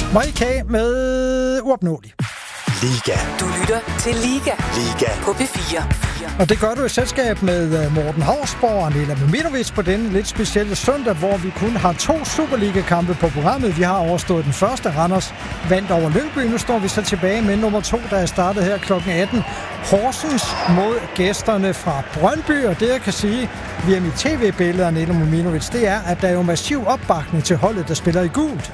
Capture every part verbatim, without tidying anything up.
Marika med Uopnåelig. Liga. Du lytter til Liga. Liga. På P fire. Og det gør du i selskab med Morten Hausborg og Nela Muminovic på denne lidt specielle søndag, hvor vi kun har to Superliga-kampe på programmet. Vi har overstået den første. Randers vandt over Lyngby. Nu står vi så tilbage med nummer to, der er startet her klokken atten. Horsens mod gæsterne fra Brøndby, og det jeg kan sige via mit tv-billede af Nela Muminovic, det er, at der er jo massiv opbakning til holdet, der spiller i gult.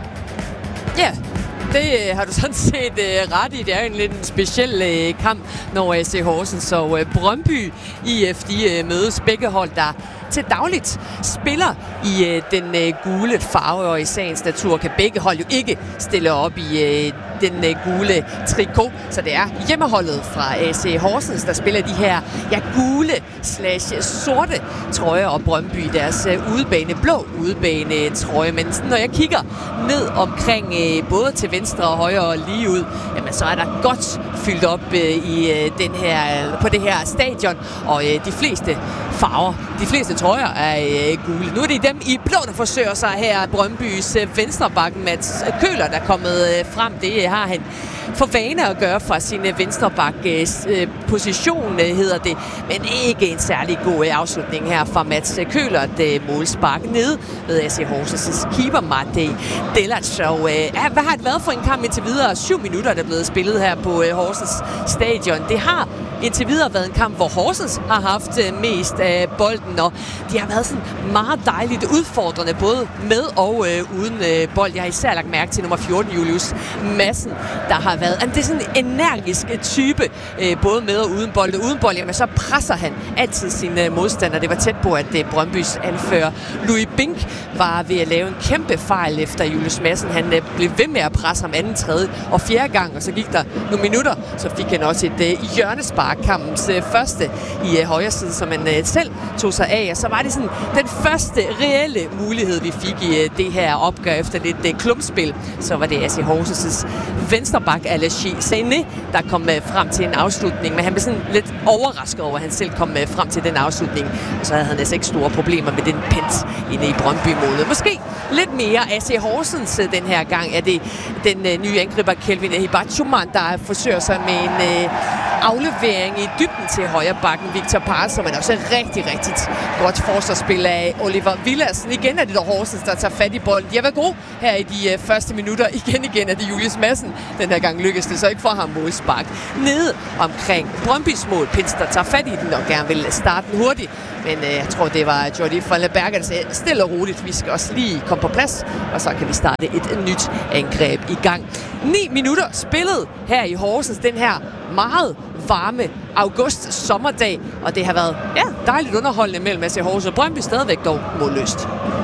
Ja, yeah. Det har du sådan set uh, ret i. Det er jo en lidt en speciel uh, kamp, når A C Horsens og uh, Brøndby I F de uh, mødes. Begge hold, der til dagligt spiller i uh, den uh, gule farve, og i sagens natur kan begge hold jo ikke stille op i uh, den uh, gule trikot. Så det er hjemmeholdet fra A C Horsens, der spiller de her ja, gule slash sorte trøjer, og Brøndby deres uh, udebane, blå udebane trøje. Men når jeg kigger ned omkring uh, både til venstre og højre og lige ud, jamen så er der godt fyldt op uh, i uh, den her, uh, på det her stadion, og uh, de fleste farver, de fleste trøjer er uh, gule. Nu er det dem i blå, der forsøger sig her. Brøndbys uh, venstrebacken Mats Køhler, der er kommet uh, frem. Det har han for vane at gøre fra sin venstreback uh, position, uh, hedder det, men ikke en særlig god uh, afslutning her fra Mats Køhler. Et uh, målspark ned ved A C Horsens keeper Matej Delac. Og uh, hvad har det været for en kamp indtil videre? Syv minutter, der er blevet spillet her på uh, Horsens stadion. Det har indtil videre været en kamp, hvor Horsens har haft uh, mest af uh, bolden, og de har været sådan meget dejligt udfordrende, både med og uh, uden uh, bold. Jeg har især lagt mærke til nummer fjorten, Julius Madsen, der har været, altså, det er sådan en energisk type, uh, både med og uden bold. Og uden bold, jamen så presser han altid sine uh, modstandere. Det var tæt på, at uh, Brøndbys anfører Louis Bink var ved at lave en kæmpe fejl efter Julius Madsen. Han uh, blev ved med at presse ham anden, tredje og fjerde gang, og så gik der nogle minutter, så fik han også et uh, hjørnespark, kampens uh, første i uh, højre side, som man uh, selv tog sig af, og så var det sådan den første reelle mulighed, vi fik i uh, det her opgør efter lidt uh, klumpspil. Så var det A C Horsens venstreback Alashi Sané, der kom uh, frem til en afslutning, men han blev sådan lidt overrasket over, at han selv kom uh, frem til den afslutning, og så havde han altså ikke store problemer med den pent inde i Brøndby-målet. Måske lidt mere A C Horsens uh, den her gang er det den uh, nye angriber Kelvin Hibachuman, der forsøger sig med en uh, aflevering i dybden til højrebacken Victor Parson, men også rigtig, rigtig godt forsvarsspil af Oliver Villadsen. Igen er det der Horsens, der tager fat i bolden. De har været gode her i de uh, første minutter. Igen igen er det Julius Madsen. Den her gang lykkes det så ikke for ham målspark. Nede omkring Brøndbys mål. Pins, der tager fat i den og gerne vil starte den hurtigt. Men uh, jeg tror, det var Jordi van den Bergen, der sagde stille og roligt. Vi skal også lige komme på plads, og så kan vi starte et nyt angreb i gang. Ni minutter spillet her i Horsens den her meget varme august-sommerdag, og det har været ja, dejligt underholdende mellem A C Horsens og Brøndby, stadigvæk dog målløst.